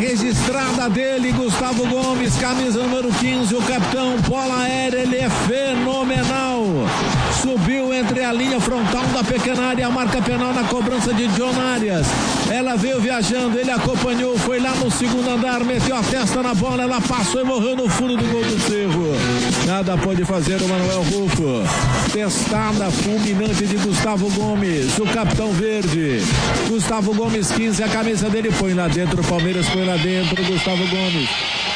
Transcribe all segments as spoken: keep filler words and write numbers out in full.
registrada dele, Gustavo Gomes, camisa número quinze, o capitão, bola aérea, ele é fenomenal. Subiu entre a linha frontal da pequena área, a marca penal na cobrança de John Arias. Ela veio viajando, ele acompanhou, foi lá no segundo andar, meteu a testa na bola, ela passou e morreu no fundo do gol do Cerro. Nada pode fazer o Manuel Rufo. Testada fulminante de Gustavo Gomes, o capitão verde. Gustavo Gomes, quinze, a camisa dele, põe lá dentro, o Palmeiras põe lá dentro, Gustavo Gomes.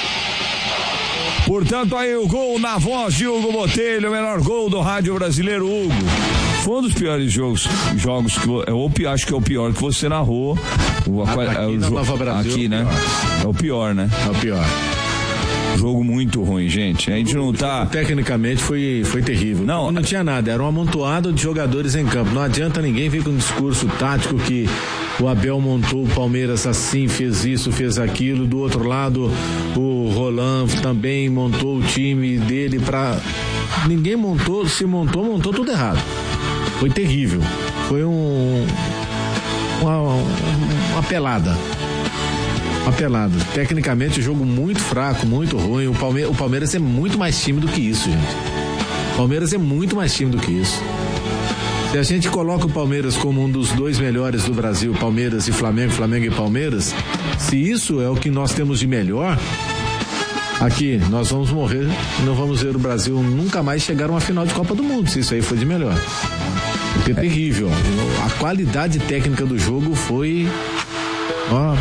Portanto, aí o gol na voz de Hugo Botelho, o melhor gol do rádio brasileiro, Hugo. Foi um dos piores jogos, jogos que eu acho que é o pior que você narrou. O, ah, aqui, é o, Nova Brasil, aqui, né? É o pior, né? É o pior. Jogo muito ruim, gente. A gente não tá... Tecnicamente foi, foi terrível. Não, não tinha nada. Era um amontoado de jogadores em campo. Não adianta ninguém vir com um discurso tático que o Abel montou o Palmeiras assim, fez isso, fez aquilo. Do outro lado, o Roland também montou o time dele pra... Ninguém montou, se montou, montou tudo errado. Foi terrível. Foi um... Uma, uma pelada. Uma pelada. Tecnicamente, o jogo muito fraco, muito ruim. O Palmeiras, o Palmeiras é muito mais time do que isso, gente. O Palmeiras é muito mais time do que isso. Se a gente coloca o Palmeiras como um dos dois melhores do Brasil, Palmeiras e Flamengo, Flamengo e Palmeiras, se isso é o que nós temos de melhor, aqui nós vamos morrer e não vamos ver o Brasil nunca mais chegar a uma final de Copa do Mundo, se isso aí for de melhor. Porque é terrível. A qualidade técnica do jogo foi... Ó...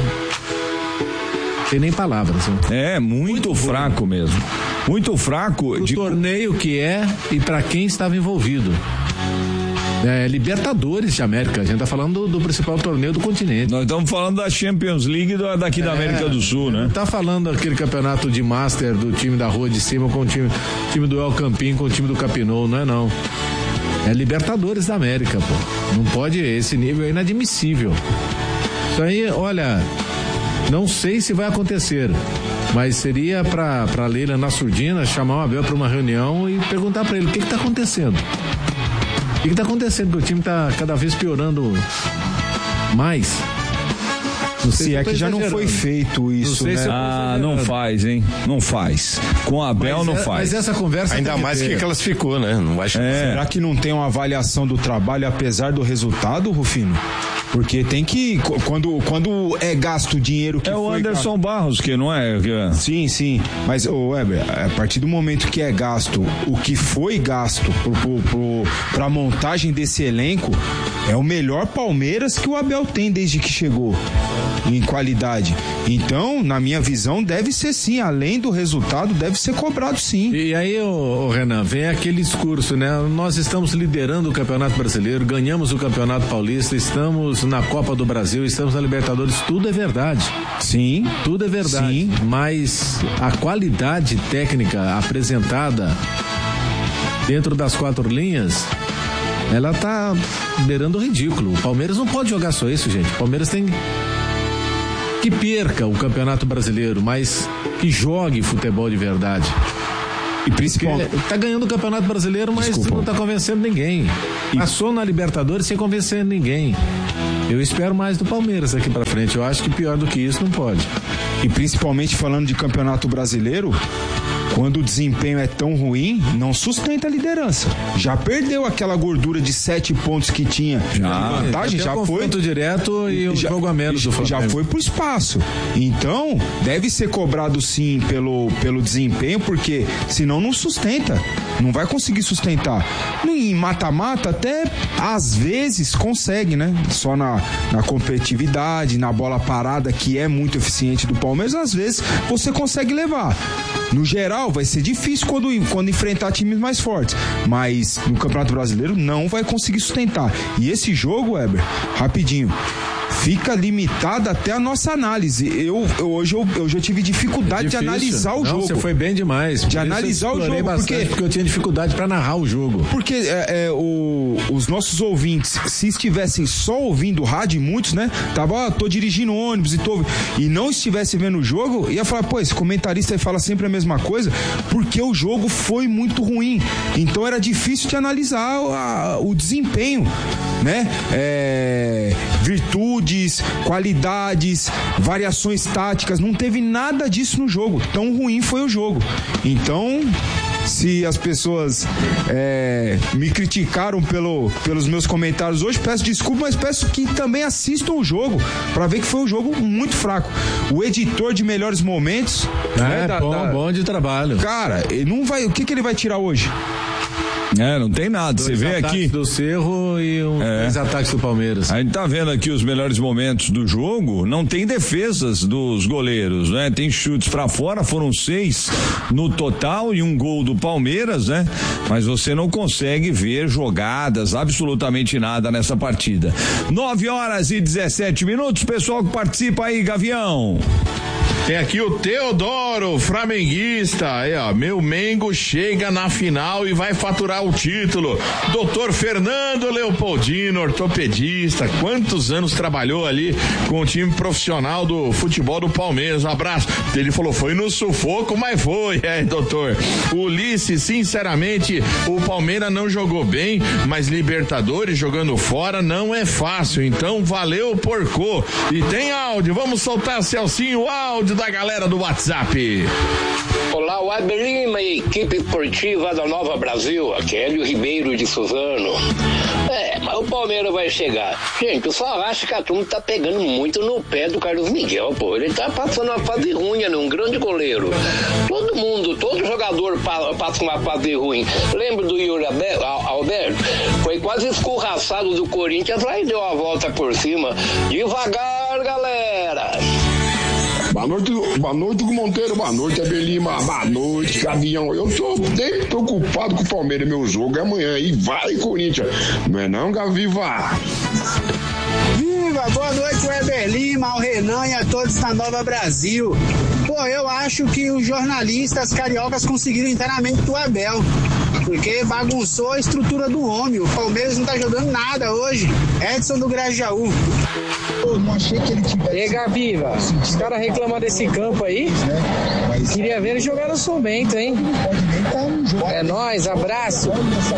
Tem nem palavras. Hein? É, muito, muito fraco ruim. mesmo. Muito fraco. O de... torneio que é e para quem estava envolvido. É, Libertadores de América. A gente tá falando do, do principal torneio do continente. Nós estamos falando da Champions League do, daqui é, da América do Sul, né? Não tá falando daquele campeonato de Master do time da Rua de Cima com o time, time do El Campín com o time do Capinol, não é não. É Libertadores da América, pô. Não pode, esse nível é inadmissível. Isso aí, olha... Não sei se vai acontecer, mas seria para para Leila Nassurdina chamar o Abel para uma reunião e perguntar para ele o que está acontecendo. O que está acontecendo? O time está cada vez piorando mais. Não sei se, se é que já não foi feito isso, né? Ah, não faz, hein? Não faz. Com a Abel mas não é, faz. Mas essa conversa... Ainda mais que, que classificou, né? Não acho é. Será que não tem uma avaliação do trabalho apesar do resultado, Rufino? Porque tem que, quando, quando é gasto dinheiro que é foi... É o Anderson gasto... Barros, que não é... Que... Sim, sim. Mas, ô Weber, a partir do momento que é gasto, o que foi gasto pro, pro, pro, pra montagem desse elenco, é o melhor Palmeiras que o Abel tem desde que chegou em qualidade. Então, na minha visão, deve ser sim, além do resultado, deve ser cobrado sim. E aí, ô, ô Renan, vem aquele discurso, né? Nós estamos liderando o Campeonato Brasileiro, ganhamos o Campeonato Paulista, estamos na Copa do Brasil, estamos na Libertadores, tudo é verdade. Sim. Tudo é verdade. Sim. Mas a qualidade técnica apresentada dentro das quatro linhas, ela tá beirando o ridículo. O Palmeiras não pode jogar só isso, gente. O Palmeiras tem que perca o Campeonato Brasileiro, mas que jogue futebol de verdade. E principalmente tá ganhando o Campeonato Brasileiro, mas Desculpa. não tá convencendo ninguém. E... Passou na Libertadores sem convencer ninguém. Eu espero mais do Palmeiras aqui pra frente. Eu acho que pior do que isso não pode. E principalmente falando de Campeonato Brasileiro, quando o desempenho é tão ruim, não sustenta a liderança. Já perdeu aquela gordura de sete pontos que tinha. Já, vantagem, já, já foi direto e o já, jogo a menos do Flamengo. Já foi pro espaço. Então, deve ser cobrado sim pelo, pelo desempenho, porque senão não sustenta. Não vai conseguir sustentar. Em mata-mata até às vezes consegue, né? Só na, na competitividade, na bola parada, que é muito eficiente do Palmeiras, às vezes você consegue levar. No geral, vai ser difícil quando, quando enfrentar times mais fortes, mas no Campeonato Brasileiro não vai conseguir sustentar. E esse jogo, Weber, rapidinho, fica limitada até a nossa análise. Eu, eu hoje eu, eu já tive dificuldade é de analisar o não, jogo. Você foi bem demais. De analisar o jogo, porque, porque eu tinha dificuldade para narrar o jogo. Porque é, é, o, os nossos ouvintes, se estivessem só ouvindo rádio, muitos, né? Tava, ah, tô dirigindo ônibus e tô e não estivesse vendo o jogo, ia falar, pô, esse comentarista aí fala sempre a mesma coisa, porque o jogo foi muito ruim. Então era difícil de analisar a, o desempenho, né? É, virtudes, qualidades, variações táticas, não teve nada disso no jogo. Tão ruim foi o jogo. Então, se as pessoas é, me criticaram pelo, pelos meus comentários hoje, peço desculpa, mas peço que também assistam o jogo para ver que foi um jogo muito fraco. O editor de melhores momentos, é, né, da, bom, da... bom de trabalho. Cara, ele não vai, o que que ele vai tirar hoje? É, não tem nada. Dois Você vê aqui do Cerro e um, é. dois ataques do Palmeiras. A gente tá vendo aqui os melhores momentos do jogo. Não tem defesas dos goleiros, né? Tem chutes pra fora, foram seis no total e um gol do Palmeiras, né? Mas você não consegue ver jogadas, absolutamente nada nessa partida. nove horas e dezessete minutos. Pessoal que participa aí, Gavião. Tem aqui o Teodoro, flamenguista, aí ó, meu Mengo chega na final e vai faturar o título. Doutor Fernando Leopoldino, ortopedista, quantos anos trabalhou ali com o time profissional do futebol do Palmeiras, um abraço. Ele falou, foi no sufoco, mas foi, é, doutor. Ulisses, sinceramente, o Palmeiras não jogou bem, mas Libertadores jogando fora não é fácil, então valeu, porcô. E tem áudio, vamos soltar, Celcinho, o áudio da galera do WhatsApp. Olá, Weber Lima e equipe esportiva da Nova Brasil, aqui é Hélio Ribeiro de Suzano. É, mas o Palmeiras vai chegar. Gente, eu só acho que a turma tá pegando muito no pé do Carlos Miguel, pô. Ele tá passando uma fase ruim, né? Um grande goleiro. Todo mundo, todo jogador passa uma fase ruim. Lembra do Yuri Alberto? Foi quase escorraçado do Corinthians, lá e deu a volta por cima. Devagar, galera! Boa noite, boa noite, Monteiro. Boa noite, Abelima. Boa noite, Gavião. Eu tô bem preocupado com o Palmeiras, meu jogo é amanhã. E vai, Corinthians. Não é não, Gaviva? Viva! Boa noite, Weber Lima, ao Renan e a todos da Nova Brasil. Pô, eu acho que os jornalistas cariocas conseguiram inteiramente do Abel, porque bagunçou a estrutura do homem. O Palmeiras não tá jogando nada hoje. Edson do Grajaú. Eu não achei que ele tivesse... E Gaviva, os caras reclamam desse campo aí. Queria ver ele jogar no São Bento, hein? É nóis, abraço.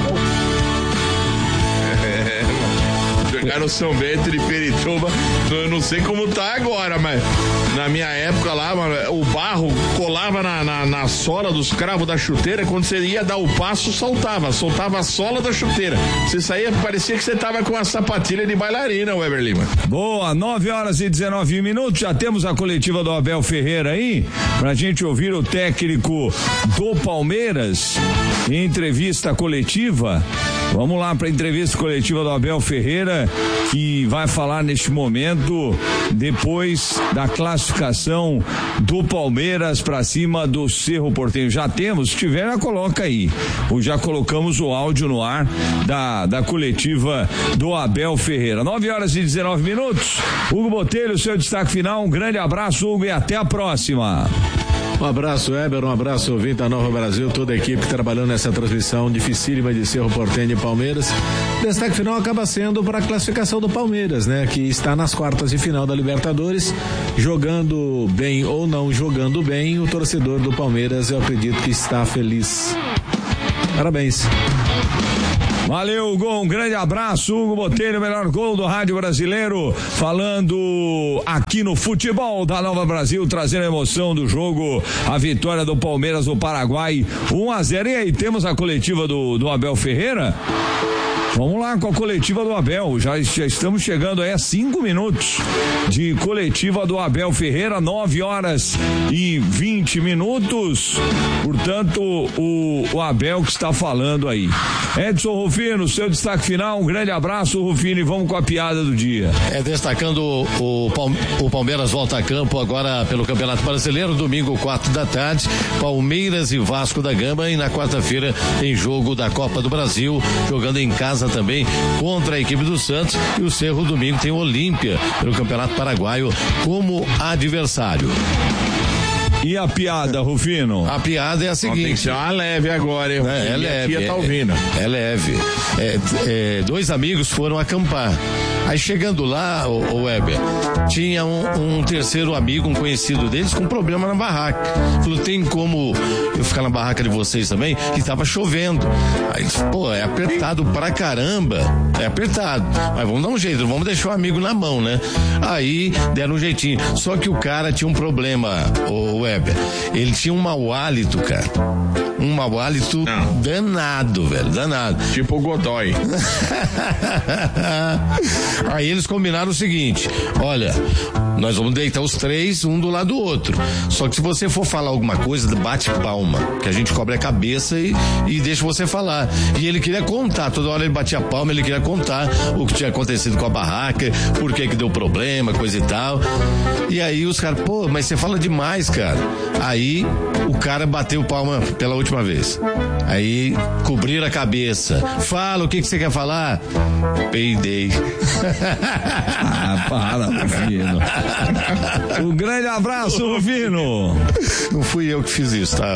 Jogar no São Bento de Perituba, eu não sei como tá agora, mas na minha época lá, mano, o barro colava na, na, na sola dos cravos da chuteira, quando você ia dar o passo, soltava, soltava a sola da chuteira. Você saía, parecia que você tava com a sapatilha de bailarina, Weber Lima. Boa, nove horas e dezenove minutos, já temos a coletiva do Abel Ferreira aí, pra gente ouvir o técnico do Palmeiras em entrevista coletiva. Vamos lá para a entrevista coletiva do Abel Ferreira, que vai falar neste momento, depois da classificação do Palmeiras para cima do Cerro Porteño. Já temos? Se tiver, já coloca aí. Ou já colocamos o áudio no ar da, da coletiva do Abel Ferreira. nove horas e dezenove minutos. Hugo Botelho, seu destaque final. Um grande abraço, Hugo, e até a próxima. Um abraço, Weber, um abraço, ouvinte da Nova Brasil, toda a equipe que trabalhou nessa transmissão dificílima de Cerro Porteño e Palmeiras. Destaque final acaba sendo para a classificação do Palmeiras, né? Que está nas quartas de final da Libertadores, jogando bem ou não jogando bem, o torcedor do Palmeiras, eu acredito que está feliz. Parabéns. Valeu, Hugo, um grande abraço, Hugo Botelho, o melhor gol do rádio brasileiro, falando aqui no futebol da Nova Brasil, trazendo a emoção do jogo, a vitória do Palmeiras no Paraguai, um a zero. E aí, temos a coletiva do, do Abel Ferreira? Vamos lá com a coletiva do Abel, já, já estamos chegando aí a cinco minutos de coletiva do Abel Ferreira, nove horas e vinte minutos, portanto o, o Abel que está falando aí. Edson Rufino, seu destaque final, um grande abraço, Rufino, e vamos com a piada do dia. É, destacando o, o Palmeiras volta a campo agora pelo Campeonato Brasileiro, domingo quatro da tarde, Palmeiras e Vasco da Gama, e na quarta-feira tem jogo da Copa do Brasil, jogando em casa também contra a equipe do Santos, e o Cerro domingo tem o Olímpia pelo Campeonato Paraguaio como adversário. E a piada, Rufino? A piada é a seguinte. Tem que ser uma leve agora, hein? É, é leve. A tia é, tá ouvindo. É leve. É, é, dois amigos foram acampar. Aí chegando lá, o, o Weber, tinha um, um terceiro amigo, um conhecido deles, com problema na barraca. Falou, tem como eu ficar na barraca de vocês também? E tava chovendo. Aí, pô, é apertado pra caramba. É apertado. Mas vamos dar um jeito, vamos deixar o amigo na mão, né? Aí deram um jeitinho. Só que o cara tinha um problema, o Weber. Ele tinha um mau hálito, cara. Um mau hálito Não. danado, velho, danado. Tipo o Godoy. Aí eles combinaram o seguinte: olha, nós vamos deitar os três, um do lado do outro. Só que se você for falar alguma coisa, bate palma, que a gente cobre a cabeça e, e deixa você falar. E ele queria contar, toda hora ele batia palma, ele queria contar o que tinha acontecido com a barraca, por que que deu problema, coisa e tal. E aí os caras, pô, mas você fala demais, cara. Aí o cara bateu palma pela última vez. Aí cobriram a cabeça. Fala, o que que você quer falar? Peidei. Ah, para, Rufino. Um grande abraço, Rufino. Não fui eu que fiz isso, tá?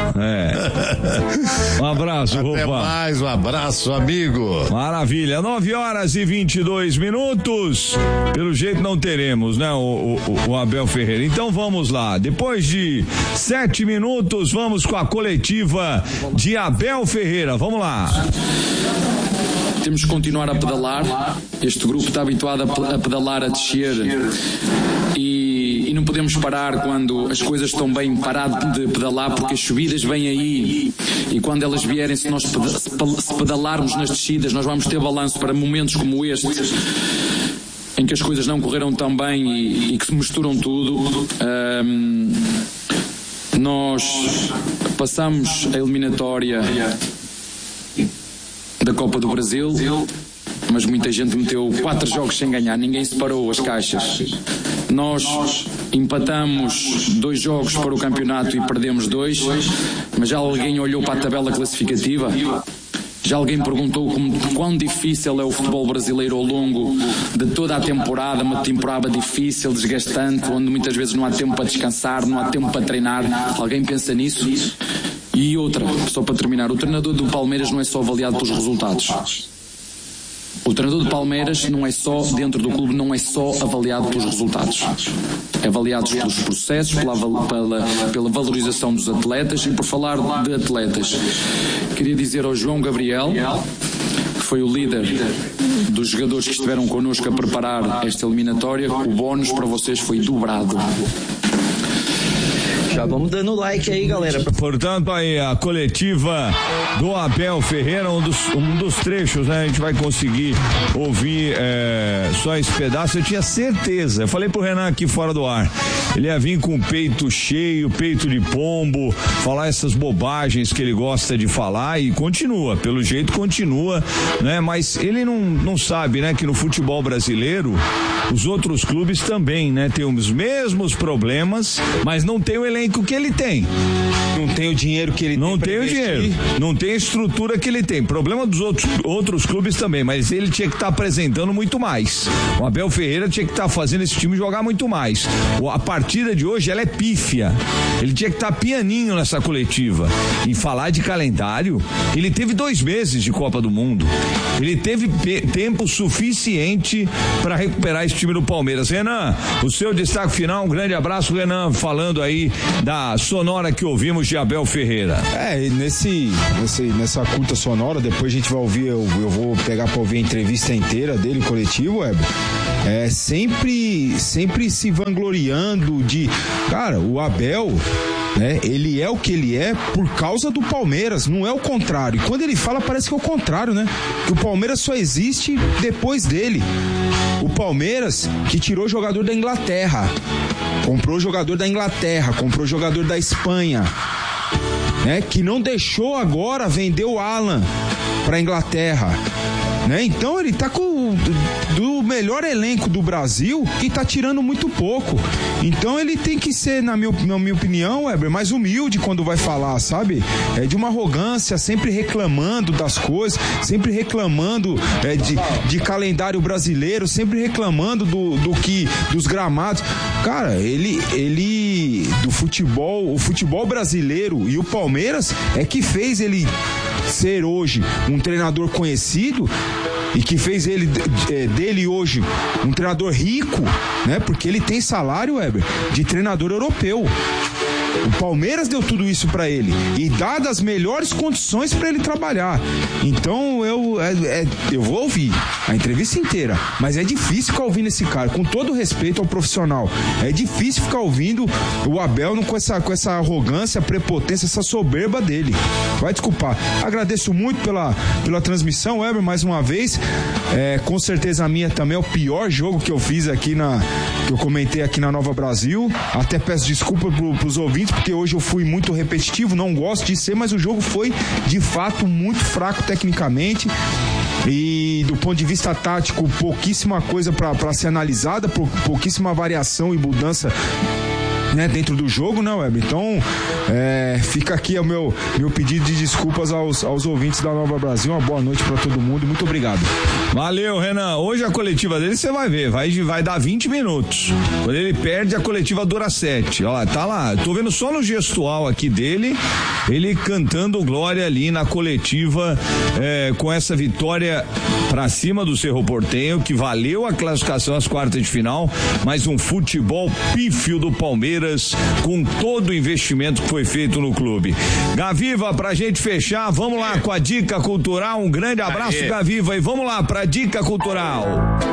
É. Um abraço, Rufa. Até mais, um abraço, amigo. Maravilha, nove horas e vinte e dois minutos. Pelo jeito não teremos, né, o, o, o Abel Ferreira. Então vamos lá. Depois de sete minutos, vamos com a coletiva de Abel Ferreira. Vamos lá. Temos que continuar a pedalar. Este grupo está habituado a pedalar, a descer, e, e não podemos parar quando as coisas estão bem, parar de pedalar, porque as subidas vêm aí, e quando elas vierem, se nós se pedalarmos nas descidas, nós vamos ter balanço para momentos como este, em que as coisas não correram tão bem e, e que se misturam tudo. Um, nós passamos a eliminatória da Copa do Brasil, mas muita gente meteu quatro jogos sem ganhar, ninguém separou as caixas. Nós empatamos dois jogos para o campeonato e perdemos dois, mas já alguém olhou para a tabela classificativa? Já alguém perguntou como, quão difícil é o futebol brasileiro ao longo de toda a temporada, uma temporada difícil, desgastante, onde muitas vezes não há tempo para descansar, não há tempo para treinar? Alguém pensa nisso? E outra, só para terminar, o treinador do Palmeiras não é só avaliado pelos resultados. O treinador do Palmeiras não é só, dentro do clube, não é só avaliado pelos resultados. É avaliado pelos processos, pela, pela, pela valorização dos atletas. E por falar de atletas, queria dizer ao João Gabriel, que foi o líder dos jogadores que estiveram connosco a preparar esta eliminatória, o bónus para vocês foi dobrado. Já vamos dando like aí, galera. Portanto, aí a coletiva do Abel Ferreira, um dos, um dos trechos, né? A gente vai conseguir ouvir é, só esse pedaço. Eu tinha certeza, eu falei pro Renan aqui fora do ar, ele ia vir com o peito cheio, peito de pombo, falar essas bobagens que ele gosta de falar, e continua, pelo jeito continua, né? Mas ele não, não sabe, né, que no futebol brasileiro os outros clubes também, né, tem os mesmos problemas, mas não tem o elenco que ele tem. Não tem o dinheiro que ele não tem. Não tem o dinheiro. Não tem a estrutura que ele tem. Problema dos outros, outros clubes também, mas ele tinha que estar tá apresentando muito mais. O Abel Ferreira tinha que estar tá fazendo esse time jogar muito mais. A partida de hoje, ela é pífia. Ele tinha que estar tá pianinho nessa coletiva. E falar de calendário, ele teve dois meses de Copa do Mundo. Ele teve pe- tempo suficiente para recuperar esse time do Palmeiras. Renan, o seu destaque final, um grande abraço, Renan, falando aí da sonora que ouvimos de Abel Ferreira. É, nesse, nesse, nessa curta sonora, depois a gente vai ouvir, eu, eu vou pegar pra ouvir a entrevista inteira dele, coletivo, Weber. É, sempre, sempre se vangloriando de, cara, o Abel, né, ele é o que ele é por causa do Palmeiras, não é o contrário. E quando ele fala, parece que é o contrário, né? Que o Palmeiras só existe depois dele. O Palmeiras que tirou o jogador da Inglaterra, comprou jogador da Inglaterra, comprou jogador da Espanha, né? Que não deixou agora vender o Alan pra Inglaterra, né? Então ele tá com do melhor elenco do Brasil e tá tirando muito pouco. Então ele tem que ser, na minha, na minha opinião, Weber, mais humilde quando vai falar, sabe? É de uma arrogância, sempre reclamando das coisas, sempre reclamando é, de, de calendário brasileiro, sempre reclamando do, do que, dos gramados. Cara, ele, ele do futebol, o futebol brasileiro e o Palmeiras é que fez ele ser hoje um treinador conhecido e que fez ele dele hoje um treinador rico, né? Porque ele tem salário, Weber, de treinador europeu. O Palmeiras deu tudo isso pra ele e dá as melhores condições pra ele trabalhar. Então eu, é, é, eu vou ouvir a entrevista inteira, mas é difícil ficar ouvindo esse cara, com todo respeito ao profissional. É difícil ficar ouvindo o Abel com essa, com essa arrogância, prepotência, essa soberba dele. Vai desculpar. Agradeço muito pela, pela transmissão, Weber, mais uma vez. É, com certeza a minha também é o pior jogo que eu fiz aqui na, que eu comentei aqui na Nova Brasil. Até peço desculpa pro, pros ouvintes, porque hoje eu fui muito repetitivo, não gosto de ser, mas o jogo foi de fato muito fraco tecnicamente e do ponto de vista tático pouquíssima coisa para ser analisada, pou, pouquíssima variação e mudança, né, dentro do jogo, né, Weber? Então, é, fica aqui o meu, meu pedido de desculpas aos, aos ouvintes da Nova Brasil. Uma boa noite para todo mundo, muito obrigado. Valeu, Renan. Hoje a coletiva dele você vai ver, vai, vai dar vinte minutos. Quando ele perde, a coletiva dura sete. Ó, tá lá, tô vendo só no gestual aqui dele, ele cantando glória ali na coletiva, é, com essa vitória pra cima do Cerro Porteño, que valeu a classificação às quartas de final, mas um futebol pífio do Palmeiras, com todo o investimento que foi feito no clube. Gaviva, pra gente fechar, vamos lá com a dica cultural. Um grande abraço, Aê. Gaviva, e vamos lá pra dica cultural.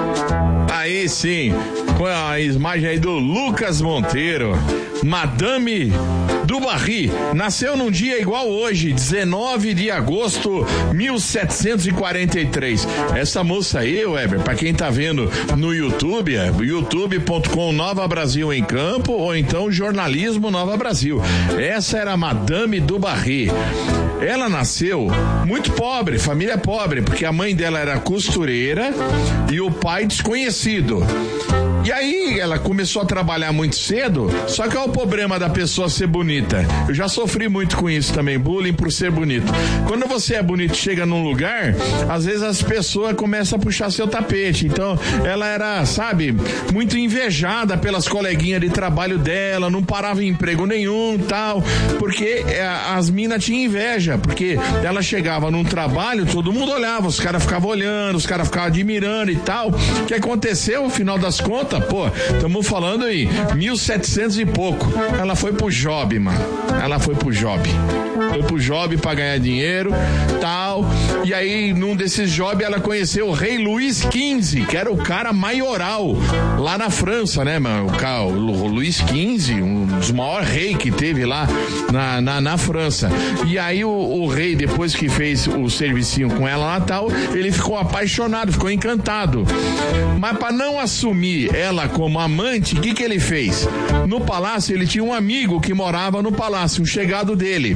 Aí sim, com a imagem aí do Lucas Monteiro, Madame do Barry, nasceu num dia igual hoje, dezenove de agosto de mil setecentos e quarenta e três. Essa moça aí, Weber, pra quem tá vendo no YouTube, é youtube ponto com Nova Brasil em Campo, ou então Jornalismo Nova Brasil. Essa era a Madame do Barry. Ela nasceu muito pobre, família pobre, porque a mãe dela era costureira e o pai desconhecido. E aí ela começou a trabalhar muito cedo, só que é o problema da pessoa ser bonita. Eu já sofri muito com isso também, bullying por ser bonito. Quando você é bonito e chega num lugar, às vezes as pessoas começam a puxar seu tapete. Então ela era, sabe, muito invejada pelas coleguinhas de trabalho dela, não parava em emprego nenhum, tal, porque as minas tinham inveja, porque ela chegava num trabalho, todo mundo olhava, os caras ficavam olhando, os caras ficavam admirando e tal. O que aconteceu, no final das contas, pô, estamos falando aí, mil e setecentos e pouco. Ela foi pro job, mano. Ela foi pro job. Foi pro job pra ganhar dinheiro, tal. E aí, num desses jobs, ela conheceu o rei Luís quinze, que era o cara maioral lá na França, né, mano? O, cara, o Luís quinze, um dos maiores reis que teve lá na, na, na França. E aí, o, o rei, depois que fez o servicinho com ela lá, tal, ele ficou apaixonado, ficou encantado. Mas pra não assumir ela como amante, o que que ele fez? No palácio, ele tinha um amigo que morava no palácio, um chegado dele.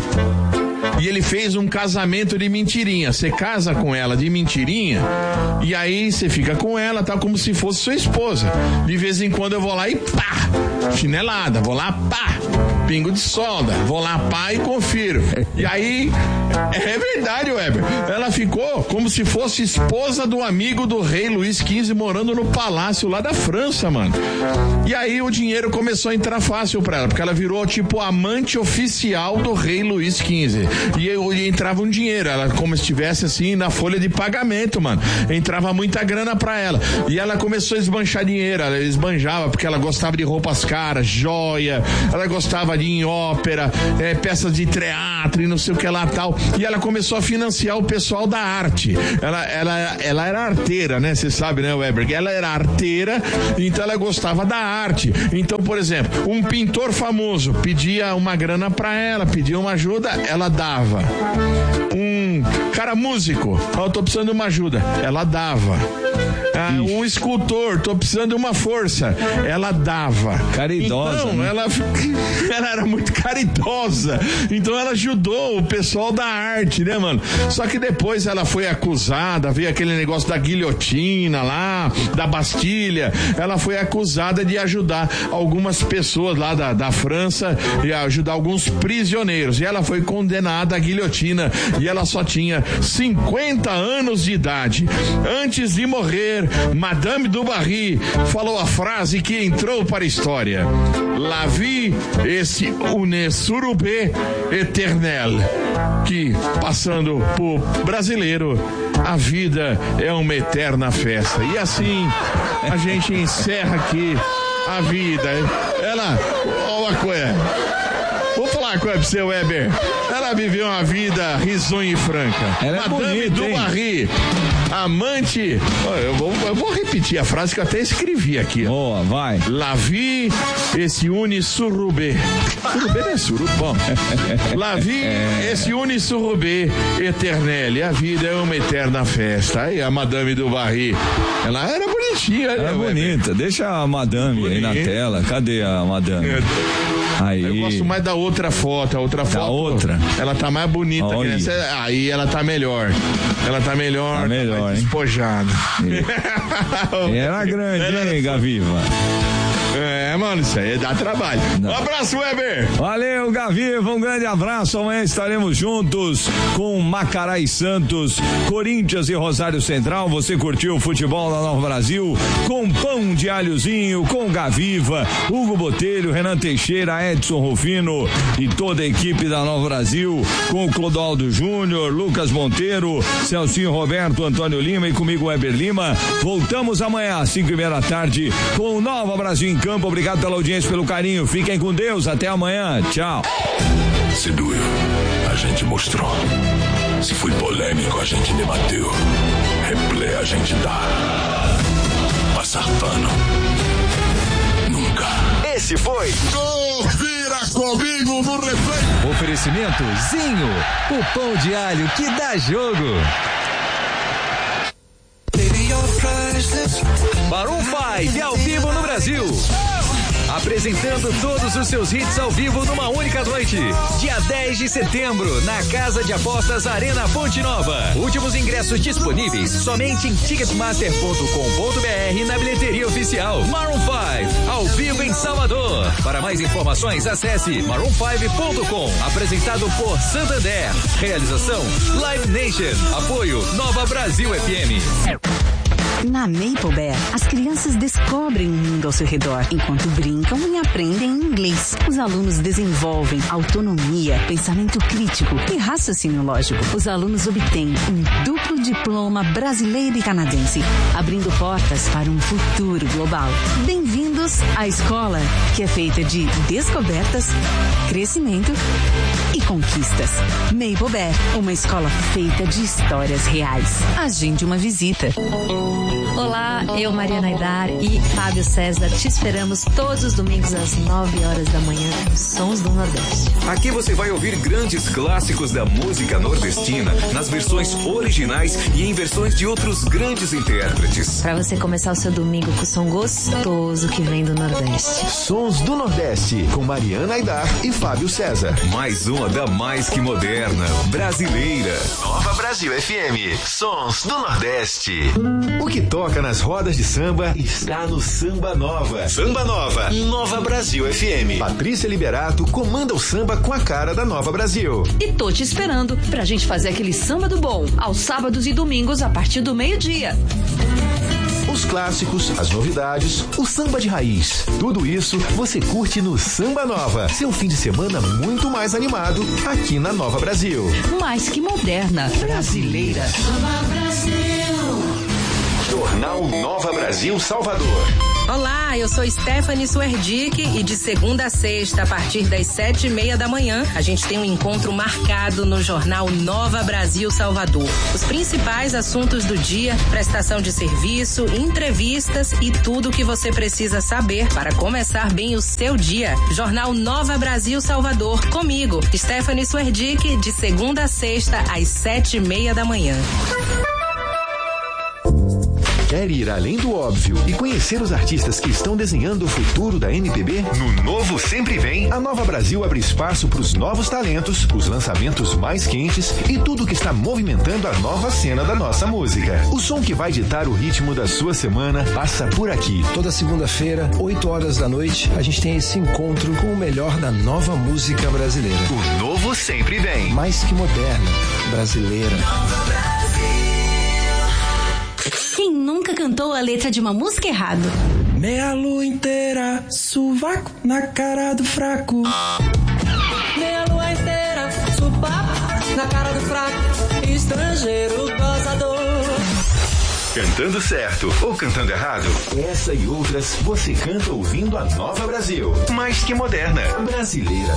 E ele fez um casamento de mentirinha. Você casa com ela de mentirinha e aí você fica com ela, tá, como se fosse sua esposa. De vez em quando eu vou lá e pá, chinelada, vou lá, pá, pingo de solda, vou lá, pá, e confiro. E aí, é verdade, Weber, ela ficou como se fosse esposa do amigo do rei Luís quinze, morando no palácio lá da França, mano. E aí o dinheiro começou a entrar fácil pra ela, porque ela virou tipo amante oficial do rei Luís quinze. E, e entrava um dinheiro, ela como se estivesse assim na folha de pagamento, mano. Entrava muita grana pra ela. E ela começou a esbanjar dinheiro, ela esbanjava porque ela gostava de roupas caras, joia, ela gostava de ir em ópera, é, peças de teatro e não sei o que lá tal. E ela começou a financiar o pessoal da arte. Ela, ela, ela era arteira, né? Você sabe, né, Weber? Ela era arteira, então ela gostava da arte. Então, por exemplo, um pintor famoso pedia uma grana pra ela, pedia uma ajuda, ela dava. Um cara músico, eu tô precisando de uma ajuda, ela dava. Ah, um escultor, tô precisando de uma força, ela dava. Caridosa. Então, né? ela, ela era muito caridosa. Então ela ajudou o pessoal da arte, né, mano? Só que depois ela foi acusada, veio aquele negócio da guilhotina lá, da Bastilha. Ela foi acusada de ajudar algumas pessoas lá da, da França e ajudar alguns prisioneiros. E ela foi condenada à guilhotina e ela só tinha cinquenta anos de idade. Antes de morrer, Madame du Barry falou a frase que entrou para a história: La vie est une surube éternelle. que, passando por brasileiro, a vida é uma eterna festa. E assim a gente encerra aqui a vida. Ela, ó, uma coisa. Vou falar com você, Weber. Ela viveu uma vida risonha e franca. Ela é Madame bonita, do hein? Barry, amante. Eu vou, eu vou repetir a frase que eu até escrevi aqui. Boa, vai. La vie esse une surrubê. Surrubê não é suru, bom. La vie esse une surrubê eternelle. A vida é uma eterna festa. Aí a Madame do Barry. Ela era bonitinha, né? Ela é bonita. Deixa a madame bonita aí na tela. Cadê a madame? Aí. Eu gosto mais da outra foto, a outra foto. Da outra? Ela tá mais bonita que Olha. essa. Aí ela tá melhor. Ela tá melhor. Tá melhor, mais hein? despojada. Era grande, hein, Gaviva? É, mano, isso aí dá trabalho. Não. Um abraço, Weber. Valeu, Gaviva, um grande abraço. Amanhã estaremos juntos com Macará e Santos, Corinthians e Rosário Central. Você curtiu o futebol da Nova Brasil com pão de alhozinho, com Gaviva, Hugo Botelho, Renan Teixeira, Edson Rufino e toda a equipe da Nova Brasil, com Clodoaldo Júnior, Lucas Monteiro, Celcinho Roberto, Antônio Lima e comigo, Weber Lima. Voltamos amanhã às cinco e meia da tarde com o Nova Brasil em Campo. Obrigado pela audiência, pelo carinho. Fiquem com Deus. Até amanhã. Tchau. Se doeu, a gente mostrou. Se foi polêmico, a gente debateu. Replay a gente dá. Passar pano. Nunca. Esse foi Confira comigo no replay. Oferecimento Zinho, o pão de alho que dá jogo. Maroon cinco ao vivo no Brasil. Apresentando todos os seus hits ao vivo numa única noite. Dia dez de setembro, na Casa de Apostas Arena Ponte Nova. Últimos ingressos disponíveis somente em ticketmaster ponto com ponto br e na bilheteria oficial. Maroon cinco, ao vivo em Salvador. Para mais informações, acesse maroon cinco ponto com. Apresentado por Santander. Realização Live Nation. Apoio Nova Brasil F M. Na Maple Bear, as crianças descobrem o mundo ao seu redor, enquanto brincam e aprendem inglês. Os alunos desenvolvem autonomia, pensamento crítico e raciocínio lógico. Os alunos obtêm um duplo diploma brasileiro e canadense, abrindo portas para um futuro global. Bem-vindos à escola, que é feita de descobertas, crescimento e conquistas. Maple Bear, uma escola feita de histórias reais. Agende uma visita. Olá, eu, Mariana Aidar e Fábio César, te esperamos todos os domingos às nove horas da manhã nos Sons do Nordeste. Aqui você vai ouvir grandes clássicos da música nordestina, nas versões originais e em versões de outros grandes intérpretes. Para você começar o seu domingo com o som gostoso que vem do Nordeste. Sons do Nordeste, com Mariana Aidar e Fábio César. Mais uma da mais que moderna, brasileira. Nova Brasil F M, Sons do Nordeste. O que toca nas rodas de samba está no Samba Nova. Samba Nova, Nova Brasil F M. Patrícia Liberato comanda o samba com a cara da Nova Brasil. E tô te esperando pra gente fazer aquele samba do bom, aos sábados e domingos a partir do meio-dia. Os clássicos, as novidades, o samba de raiz. Tudo isso você curte no Samba Nova. Seu fim de semana muito mais animado aqui na Nova Brasil. Mais que moderna, brasileira. Nova Brasil. Jornal Nova Brasil Salvador. Olá, eu sou Stephanie Suerdick e de segunda a sexta, a partir das sete e meia da manhã, a gente tem um encontro marcado no Jornal Nova Brasil Salvador. Os principais assuntos do dia, prestação de serviço, entrevistas e tudo o que você precisa saber para começar bem o seu dia. Jornal Nova Brasil Salvador, comigo, Stephanie Suerdick, de segunda a sexta, às sete e meia da manhã. Quer ir além do óbvio e conhecer os artistas que estão desenhando o futuro da M P B? No Novo Sempre Vem, a Nova Brasil abre espaço para os novos talentos, os lançamentos mais quentes e tudo que está movimentando a nova cena da nossa música. O som que vai ditar o ritmo da sua semana passa por aqui. Toda segunda-feira, oito horas da noite, a gente tem esse encontro com o melhor da nova música brasileira. O Novo Sempre Vem. Mais que moderna, brasileira. Nova Brasil. Quem nunca cantou a letra de uma música errado? Meia lua inteira, sovaco na cara do fraco. Meia lua inteira, supapo na cara do fraco, estrangeiro gozador. Cantando certo ou cantando errado? Essa e outras você canta ouvindo a Nova Brasil. Mais que moderna, brasileira.